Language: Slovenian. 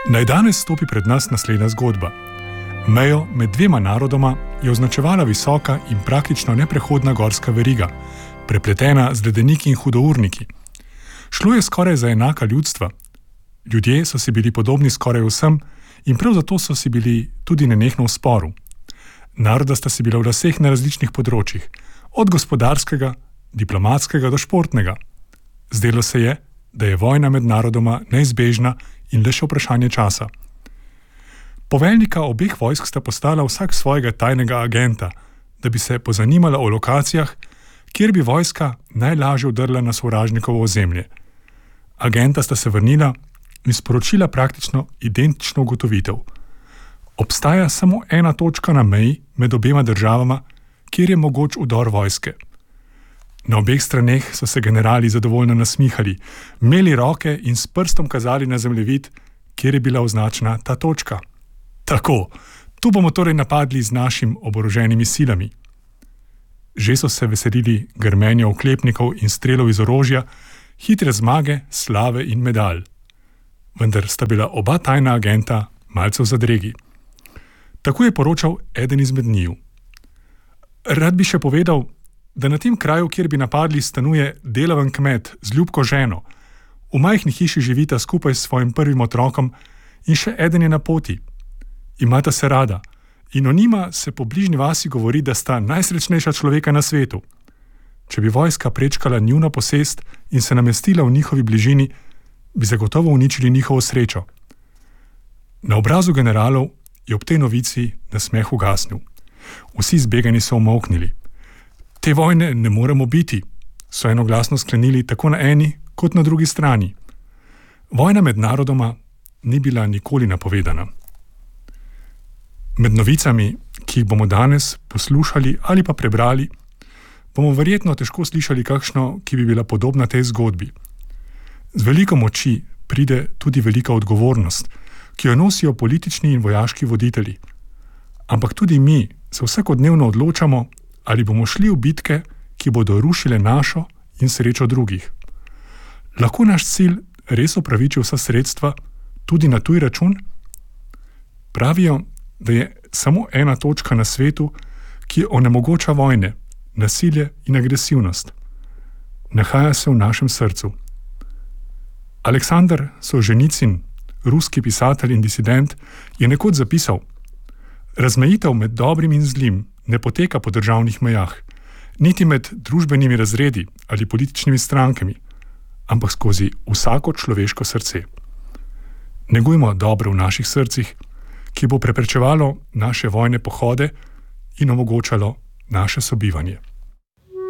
Naj danes stopi pred nas naslednja zgodba. Mejo med dvema narodoma je označevala visoka in praktično neprehodna gorska veriga, prepletena z ledeniki in hudourniki. Šlo je skoraj za enaka ljudstva. Ljudje so si bili podobni skoraj vsem in prav zato so si bili tudi nenehno v sporu. Naroda sta si bila v laseh na različnih področjih, od gospodarskega, diplomatskega do športnega. Zdelo se je, da je vojna med narodoma neizbežna in le še vprašanje časa. Poveljnika obeh vojsk sta postala vsak svojega tajnega agenta, da bi se pozanimala o lokacijah, kjer bi vojska najlažje vdrla na sovražnikovo ozemlje. Agenta sta se vrnila in sporočila praktično identično ugotovitev. Obstaja samo ena točka na meji med obema državama, kjer je mogoč vdor vojske. Na obeh straneh so se generali zadovoljno nasmihali, imeli roke in s prstom kazali na zemljevid, kjer je bila označena ta točka. Tako, tu bomo torej napadli z našim oboroženimi silami. Že so se veselili grmenja oklepnikov in strelov iz orožja, hitre zmage, slave in medalj. Vendar sta bila oba tajna agenta malce v zadregi. Tako je poročal eden izmed njiju. Rad bi še povedal, da na tem kraju, kjer bi napadli, stanuje delaven kmet z ljubko ženo. V majhni hiši živita skupaj s svojim prvim otrokom in še eden je na poti. Imata se rada in o njima se po bližnji vasi govori, da sta najsrečnejša človeka na svetu. Če bi vojska prečkala njuno posest in se namestila v njihovi bližini, bi zagotovo uničili njihovo srečo. Na obrazu generalov je ob tej novici nasmeh ugasnil. Vsi zbegani so umolknili. Te vojne ne moremo biti, so enoglasno sklenili tako na eni kot na drugi strani. Vojna med narodoma ni bila nikoli napovedana. Med novicami, ki jih bomo danes poslušali ali pa prebrali, bomo verjetno težko slišali kakšno, ki bi bila podobna tej zgodbi. Z veliko moči pride tudi velika odgovornost, ki jo nosijo politični in vojaški voditelji. Ampak tudi mi se vsakodnevno odločamo, ali bomo šli v bitke, ki bodo rušile našo in srečo drugih. Lahko naš cilj res opraviči vsa sredstva, tudi na tuj račun? Pravijo, da je samo ena točka na svetu, ki onemogoča vojne, nasilje in agresivnost. Nahaja se v našem srcu. Aleksandar Solženicin, ruski pisatelj in disident, je nekoč zapisal: razmejitev med dobrim in zlim ne poteka po državnih mejah, niti med družbenimi razredi ali političnimi strankami, ampak skozi vsako človeško srce. Negujmo dobro v naših srcih, ki bo preprečevalo naše vojne pohode in omogočalo naše sobivanje.